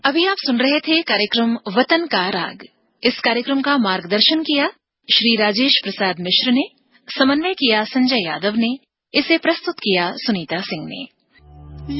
अभी आप सुन रहे थे कार्यक्रम वतन का राग। इस कार्यक्रम का मार्गदर्शन किया श्री राजेश प्रसाद मिश्र ने, समन्वय किया संजय यादव ने, इसे प्रस्तुत किया सुनीता सिंह ने।